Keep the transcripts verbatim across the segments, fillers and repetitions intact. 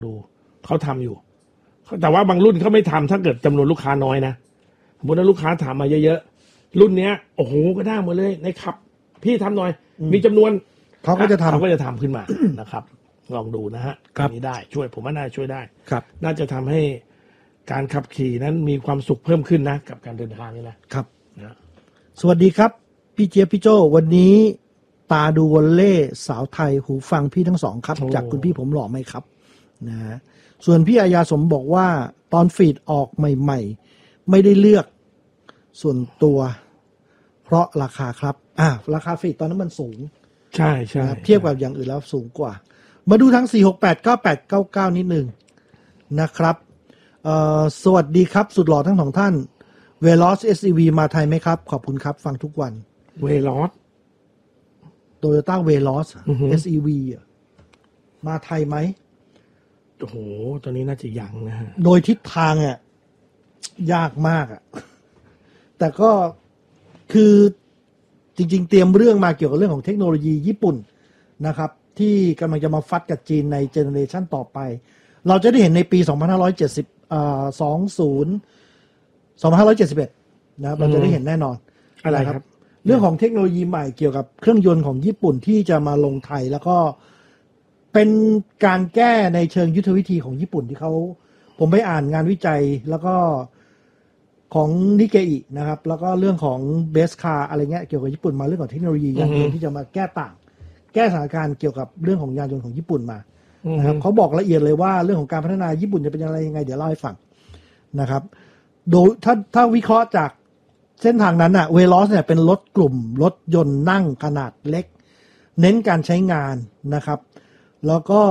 ดูเขาทำอยู่แต่ว่าบางรุ่นเขาไม่ทำถ้าเกิดจำนวนลูกค้าน้อยนะสมมติว่าลูกค้าถามมาเยอะๆรุ่นเนี้ยโอ้โหก็ได้หมดเลยในขับพี่ทำหน่อยมีจำนวนเขาก็จะทำเขาก็จะทำขึ้นมานะครับลองดูนะฮะนี้ได้ช่วยผมว่าน่าช่วยได้ครับน่าจะทำให้การขับขี่นั้นมีความสุขเพิ่มขึ้นนะกับการเดินทางนี่นะครับนะสวัสดีครับพี่เจี๊ยบพี่โจวันนี้ตาดูวอลเล่สาวไทยหูฟังพี่ทั้งสองครับจากคุณพี่ผมหล่อไหมครับนะฮะส่วนพี่อาญาสมบอกว่าตอนฟีดออกใหม่ๆไม่ได้เลือกส่วนตัวเพราะราคาครับอ่าราคาฟีดตอนนั้นมันสูงใช่ใช่เทียบกับอย่างอื่นแล้วสูงกว่ามาดูทั้งสี่หกแปดเก้าแปดเก้าเก้านิดนึงนะครับเอ่อสวัสดีครับสุดหล่อทั้งสองท่านเวลอส เอส อี วี มาไทยไหมครับขอบคุณครับฟังทุกวันเวลอสโตโยต้าเวลอส เอส อี วี มาไทยไหมโอ้โหตอนนี้น่าจะยังนะฮะโดยทิศทางอ่ะยากมากอ่ะแต่ก็คือจริงๆเตรียมเรื่องมาเกี่ยวกับเรื่องของเทคโนโลยีญี่ปุ่นนะครับที่กำลังจะมาฟัดกับจีนในเจเนอเรชันต่อไปเราจะได้เห็นในปีสองพันห้าร้อยเจ็ดสิบอ่าสองพัน สองพันห้าร้อยเจ็ดสิบเอ็ดนะครับเราจะได้เห็นแน่นอนอะไรครับเรื่องของเทคโนโลยีใหม่เกี่ยวกับเครื่องยนต์ของญี่ปุ่นที่จะมาลงไทยแล้วก็เป็นการแก้ในเชิงยุทธวิธีของญี่ปุ่นที่เขาผมไปอ่านงานวิจัยแล้วก็ของนิเกอินะครับแล้วก็เรื่องของเบสคาร์อะไรเงี้ยเกี่ยวกับญี่ปุ่นมาเรื่องของเทคโนโลยียานยนต์ที่จะมาแก้ต่างแก้สถานการณ์เกี่ยวกับเรื่องของยานยนต์ของญี่ปุ่นมานะครับเขาบอกละเอียดเลยว่าเรื่องของการพัฒนาญี่ปุ่นจะเป็นอะไรยังไงเดี๋ยวเล่าให้ฟังนะครับโดยถ้าถ้าวิเคราะห์จากเส้นทางนั้นอะเวลอสเนี่ยเป็นรถกลุ่มรถยนต์นั่งขนาดเล็กเน้นการใช้งานนะครับแล้วก็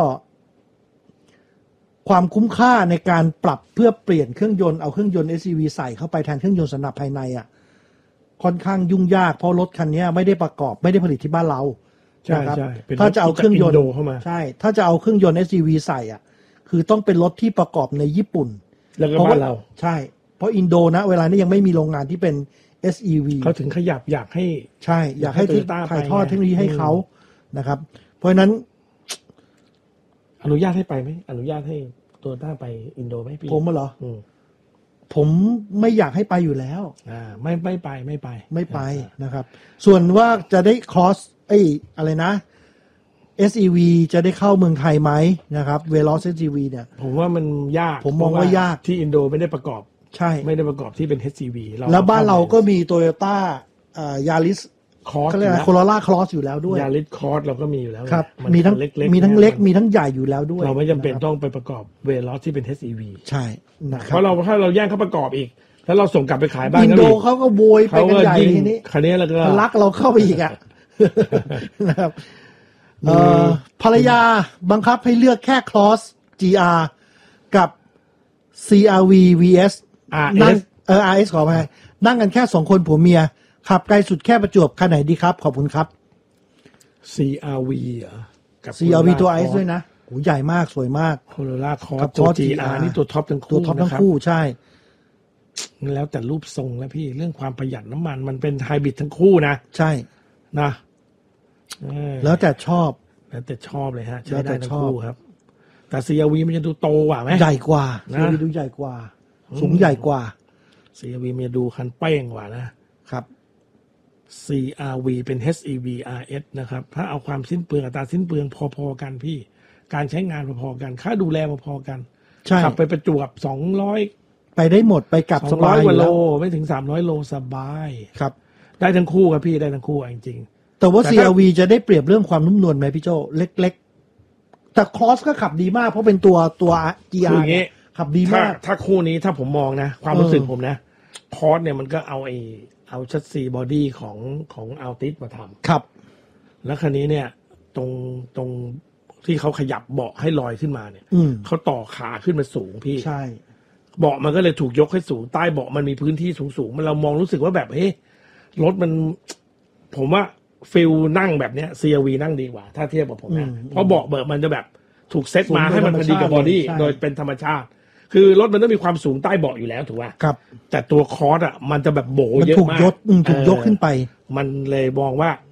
ความคุ้มค่าในการปรับเพื่อเปลี่ยนเครื่องยนต์เอาเครื่องยนต์ เอส ยู วี ใส่เข้าไปแทนเครื่องยนต์สำหรับภายในอ่ะค่อนข้างยุ่งยากเพราะรถคันนี้ไม่ได้ประกอบไม่ได้ผลิตที่บ้านเราใช่ใช่ถ้าจะเอาเครื่องยนต์เข้ามาใช่ถ้าจะเอาเครื่องยนต์ เอส ยู วี ใส่อ่ะคือต้องเป็นรถที่ประกอบในญี่ปุ่นแล้วก็บ้านเราใช่เพราะอินโดนะเวลานี้ยังไม่มีโรงงานที่เป็น เอส อี วีเขาถึงขยับอยากให้ใช่อยากให้ถ่ายทอดเทคโนโลยีให้เขานะครับเพราะฉะนั้นอนุญาตให้ไปไหมอนุญาตให้โตโยต้าไปอินโดไหมพี่ผมเหรอผมไม่อยากให้ไปอยู่แล้วอ่าไม่ไม่ไปไม่ไปไม่ไปนะครับส่วนว่าจะได้ครอสไอ้อะไรนะ เอส อี วี จะได้เข้าเมืองไทยไหมนะครับเวลอส เอส อี วี เนี่ยผมว่ามันยากผมมองว่ายากที่อินโดไม่ได้ประกอบใช่ไม่ได้ประกอบที่เป็น เอส อี วีแล้วบ้านเราก็มีโตโยต้าอ่ายาริสคอร์สเขาเรียกอะไรโคโรล่าครอสอยู่แล้วด้วยยาริสคอร์สเราก็มีอยู่แล้วครับมีทั้งเล็กมีทั้งเล็กมีทั้งใหญ่อยู่แล้วด้วยเราไม่จำเป็นต้องไปประกอบเวลอสที่เป็น เอส อี วีใช่นะครับเพราะเราถ้าเราแย่งเขาประกอบอีกแล้วเราส่งกลับไปขายบ้านอินโดเขาก็โวยไปกันใหญ่ทีนี้คันนี้แล้วก็ลักเราเข้าไปอีกอ่ะนะครับภรรยาบังคับให้เลือกแค่ครอส จี อาร์ กับ ซี อาร์ วี วี เอส นั่งเออ อาร์ เอส ขอไปนั่งกันแค่สองคนผัวเมียขับไกลสุดแค่ประจวบคันไหนดีครับขอบคุณครับซี อาร์ วี เหรอกับซี อาร์ วี ตัว ไอ เอส ด้วยนะโหใหญ่มากสวยมากโคโรล่าคอร์สตัว จี อาร์ นี่ตัวท็อปทั้งคู่ตัวท็อปทั้งคู่ใช่แล้วแต่รูปทรงแล้วพี่เรื่องความประหยัดน้ำมันมันเป็นไฮบริดทั้งคู่นะใช่นะแล้วแต่ชอบแล้วแต่ชอบเลยฮะใช้ได้ทั้งคู่ครับแต่ ซี อาร์ วี มันจะดูโตกว่าไหมใหญ่กว่า ซี อาร์ วี ดูใหญ่กว่าสูงใหญ่กว่าซี อาร์ วี มันจะดูคันเป้งกว่านะครับ ซี อาร์ วี เป็น เอส อี วี อาร์ เอส นะครับถ้าเอาความสิ้นเปลืองอัตราสิ้นเปลืองพอๆกันพี่การใช้งานพอๆกันค่าดูแลพอๆกันขับไปประจวบสองร้อยไปได้หมดไปกลับสองร้อยกว่าโลไม่ถึงสามร้อยโลสบายครับได้ทั้งคู่ครับพี่ได้ทั้งคู่จริงๆแต่ว่า ซี อาร์ วี จะได้เปรียบเรื่องความนุ่มนวลไหมพี่โจเล็กๆแต่ครอสก็ขับดีมากเพราะเป็นตัวตัว จี อาร์ ขับดีมากถ้าคู่นี้ถ้าผมมองนะความรู้สึกผมนะครอสเนี่ยมันก็เอาไอเอาชัดซีบอดี้ของของอัลติสมาทำครับแล้วคันนี้เนี่ยตรงตรงที่เขาขยับเบาะให้ลอยขึ้นมาเนี่ยเขาต่อขาขึ้นมาสูงพี่ใช่เบาะมันก็เลยถูกยกให้สูงใต้เบาะมันมีพื้นที่สูงๆมันเรามองรู้สึกว่าแบบเฮ้ยรถมันผมว่าฟิลนั่งแบบเนี้ย ซี อาร์ วี นั่งดีกว่าถ้าเทียบกับผมนะเพราะเบาะเบิกมันจะแบบถูกเซตมาให้มันพอดีกับบอดี้โดยเป็นธรรมชาติคือรถมันต้องมีความสูงใต้เบาะอยู่แล้วถูกป่ะครับแต่ตัวคอร์สอ่ะมันจะแบบโบเยอะมากถูกยกถูกยกขึ้นไปมันเลยมองว่า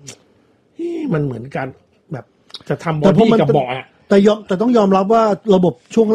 มันเหมือนกันแบบจะทำบอดี้กับเบาะอ่ะแต่ยอมแต่ต้องยอมรับว่าระบบช่วง